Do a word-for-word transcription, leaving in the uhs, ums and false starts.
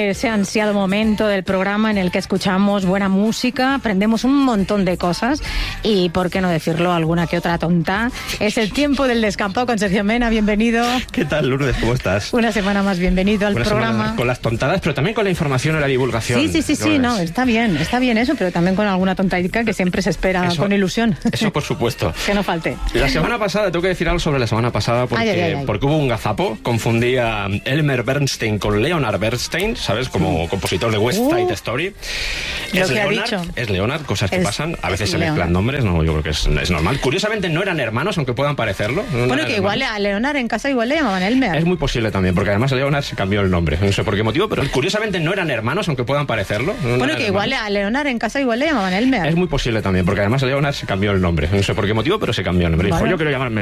ese ansiado momento del programa en el que escuchamos buena música, aprendemos un montón de cosas y, por qué no decirlo, alguna que otra tonta. Es el tiempo del descampado con Sergio Mena, bienvenido. ¿Qué tal, Lourdes? ¿Cómo estás? Una semana más, bienvenido al Una programa. Con las tontadas, pero también con la información y la divulgación. Sí, sí, sí, sí, no, está bien, está bien eso, pero también con alguna tontadica que siempre se espera eso, con ilusión. Eso por supuesto. Que no falte. La semana pasada, tengo que decir algo sobre la semana pasada porque, ay, ay, ay. porque hubo un gazapo, confundí a Elmer Bernstein con Leonard Bernstein, ¿sabes? Como mm. compositor de West Side uh, Story. Lo es que Leonard, ha dicho. Es Leonard, cosas que es, pasan, a veces se Leonard. mezclan nombres, no, yo creo que es, es normal. Curiosamente no eran hermanos, aunque puedan parecerlo. No bueno, que igual hermanos. A Leonard en casa igual le llamaban Elmer. Es muy posible también, porque además Leonard se cambió el nombre, no sé por qué motivo, pero curiosamente no eran hermanos, aunque puedan parecerlo. No bueno, que igual hermanos. A Leonard en casa igual le llamaban Elmer. Es muy posible también, porque además Leonard se cambió el nombre, no sé por qué motivo, pero se cambió el nombre. Vale. Dijo, yo quiero llamarme